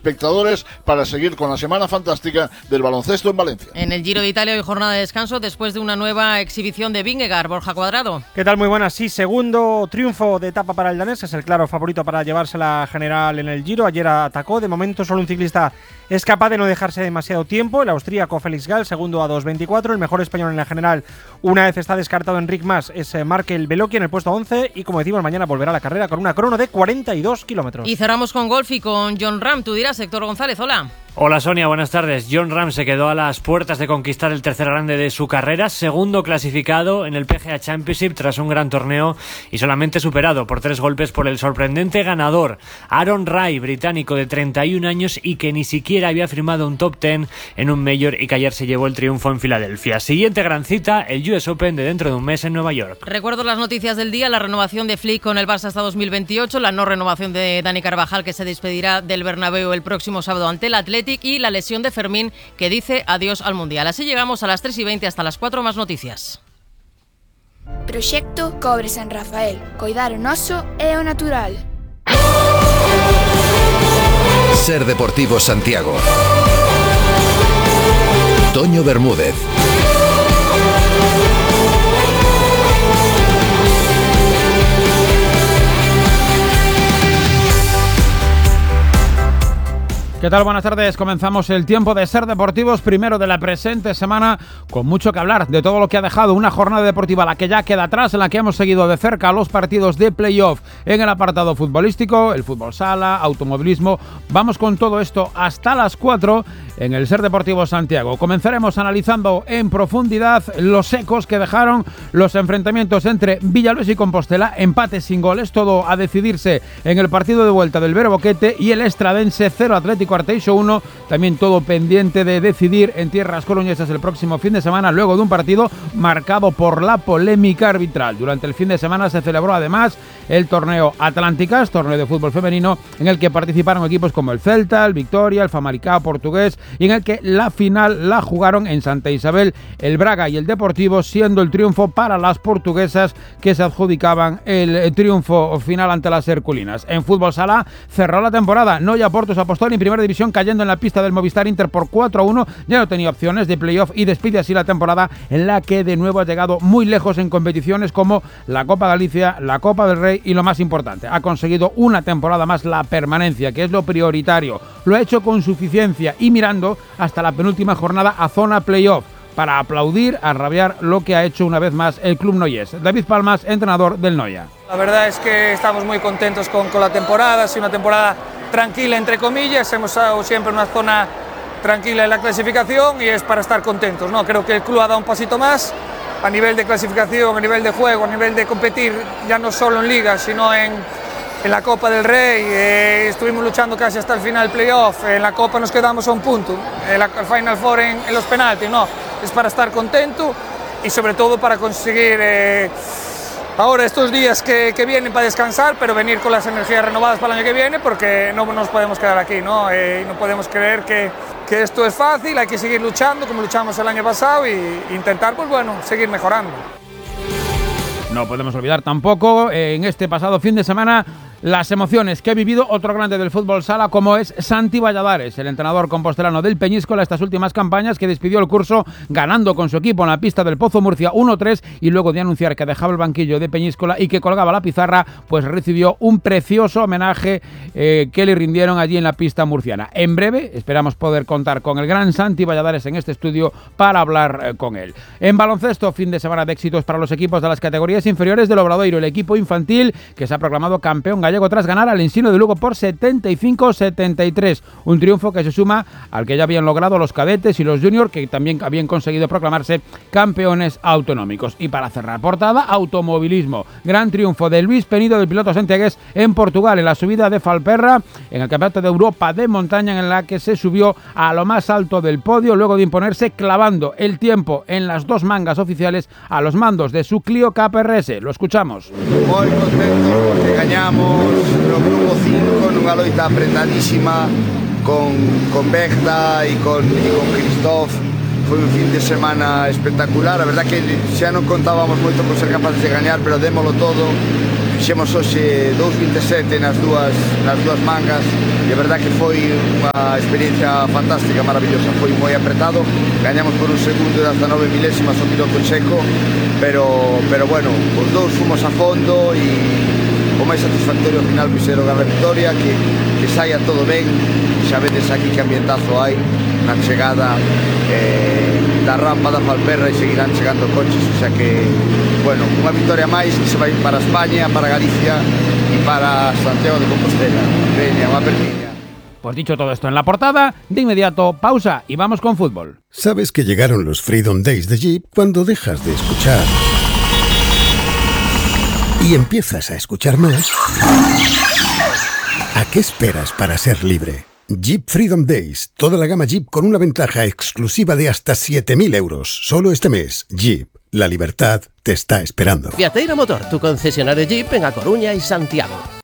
espectadores para seguir con la semana fantástica del baloncesto en Valencia. En el Giro de Italia hoy jornada de descanso después de una nueva exhibición de Vingegaard. Borja Cuadrado. ¿Qué tal? Muy buenas. Sí, segundo triunfo de etapa para el danés, es el claro favorito para llevarse la general en el Giro. Ayer atacó, de momento solo un ciclista es capaz de no dejarse demasiado tiempo, el austríaco Felix Gall, segundo a 2.24, el mejor español en la general, una vez está descartado Enric Mas, es Markel Beloki en el puesto 11 y como decimos mañana volverá a la carrera con una crono de 42 kilómetros. Y cerramos con golf y con Jon Rahm, tú dirás, Héctor González, hola. Hola Sonia, buenas tardes. Jon Rahm se quedó a las puertas de conquistar el tercer grande de su carrera, segundo clasificado en el PGA Championship tras un gran torneo y solamente superado por 3 golpes por el sorprendente ganador Aaron Rai, británico de 31 años y que ni siquiera había firmado un top 10 en un Major y que ayer se llevó el triunfo en Filadelfia. Siguiente gran cita, el US Open de dentro de un mes en Nueva York. Recuerdo las noticias del día, la renovación de Flick con el Barça hasta 2028, la no renovación de Dani Carvajal que se despedirá del Bernabéu el próximo sábado ante el Athletic y la lesión de Fermín que dice adiós al Mundial. Así llegamos a las 3:20 hasta las 4 más noticias. Proxecto Cobre San Rafael. Coidar o noso é o natural. Ser Deportivo Santiago. Toño Bermúdez. ¿Qué tal? Buenas tardes. Comenzamos el tiempo de Ser Deportivos, primero de la presente semana, con mucho que hablar de todo lo que ha dejado una jornada deportiva, la que ya queda atrás, en la que hemos seguido de cerca los partidos de playoff en el apartado futbolístico, el fútbol sala, automovilismo. Vamos con todo esto hasta las 4 en el Ser Deportivo Santiago. Comenzaremos analizando en profundidad los ecos que dejaron los enfrentamientos entre Villalbés y Compostela, empates sin goles, todo a decidirse en el partido de vuelta del Vero Boquete, y el Estradense 0 Atlético Arteixo 1, también todo pendiente de decidir en tierras coruñesas el próximo fin de semana, luego de un partido marcado por la polémica arbitral. Durante el fin de semana se celebró además el torneo Atlánticas, torneo de fútbol femenino, en el que participaron equipos como el Celta, el Victoria, el Famalicão portugués, y en el que la final la jugaron en Santa Isabel el Braga y el Deportivo, siendo el triunfo para las portuguesas, que se adjudicaban el triunfo final ante las herculinas. En fútbol sala cerró la temporada Noia Portos Apostol en primera división, cayendo en la pista del Movistar Inter por 4-1, ya no tenía opciones de playoff y despide así la temporada, en la que de nuevo ha llegado muy lejos en competiciones como la Copa Galicia, la Copa del Rey y, lo más importante, ha conseguido una temporada más la permanencia, que es lo prioritario. Lo ha hecho con suficiencia y mirando hasta la penúltima jornada a zona playoff, para aplaudir, a rabiar lo que ha hecho una vez más el club noyés. David Palmas, entrenador del Noia. La verdad es que estamos muy contentos con la temporada, ha sido una temporada tranquila entre comillas, hemos estado siempre en una zona tranquila en la clasificación y es para estar contentos, ¿no? Creo que el club ha dado un pasito más a nivel de clasificación, a nivel de juego, a nivel de competir, ya no solo en Liga, sino en la Copa del Rey. Estuvimos luchando casi hasta el final playoff, en la Copa nos quedamos a un punto, en la Final Four en los penaltis, no, es para estar contento y sobre todo para conseguir ahora estos días que vienen para descansar, pero venir con las energías renovadas para el año que viene, porque no nos podemos quedar aquí, ¿no? No podemos creer que esto es fácil, hay que seguir luchando como luchamos el año pasado e intentar, pues bueno, seguir mejorando. No podemos olvidar tampoco en este pasado fin de semana las emociones que ha vivido otro grande del fútbol sala, como es Santi Valladares, el entrenador compostelano del Peñíscola, estas últimas campañas, que despidió el curso ganando con su equipo en la pista del Pozo Murcia 1-3, y luego de anunciar que dejaba el banquillo de Peñíscola y que colgaba la pizarra, pues recibió un precioso homenaje que le rindieron allí en la pista murciana. En breve esperamos poder contar con el gran Santi Valladares en este estudio para hablar con él. En baloncesto, fin de semana de éxitos para los equipos de las categorías inferiores del Obradoiro, el equipo infantil que se ha proclamado campeón gallego tras ganar al Ensino de Lugo por 75-73, un triunfo que se suma al que ya habían logrado los cadetes y los juniors, que también habían conseguido proclamarse campeones autonómicos. Y para cerrar portada, automovilismo, gran triunfo de Luis Penido, del piloto santiagués, en Portugal, en la subida de Falperra, en el Campeonato de Europa de montaña, en la que se subió a lo más alto del podio luego de imponerse clavando el tiempo en las dos mangas oficiales a los mandos de su Clio KPRS. Lo escuchamos. Muy contentos porque gañamos no grupo 5 nunha loita apretadísima con Begda e con Christoph. Foi un fin de semana espectacular, a verdad que xa non contábamos moito con ser capaces de gañar, pero démolo todo, fixemos hoxe 2.27 nas dúas mangas e a verdad que foi unha experiencia fantástica, maravillosa. Foi moi apretado, gañamos por un segundo e 19 milésimas o piloto checo, pero bueno, os dous fomos a fondo e o máis satisfactorio ao final pois era a victoria, que saia todo ben. Xa vedes aquí que ambientazo hai na chegada da rampa da Falperra e seguirán chegando coches, o sea que, bueno, unha victoria máis que se vai para España, para Galicia e para Santiago de Compostela. Veña, unha perdiña. Pues dicho todo esto en la portada, de inmediato pausa y vamos con fútbol. ¿Sabes que llegaron los Freedom Days de Jeep cuando dejas de escuchar y empiezas a escuchar más? ¿A qué esperas para ser libre? Jeep Freedom Days, toda la gama Jeep con una ventaja exclusiva de hasta 7.000 euros. Solo este mes, Jeep, la libertad te está esperando. Viateira Motor, tu concesionario Jeep en A Coruña y Santiago.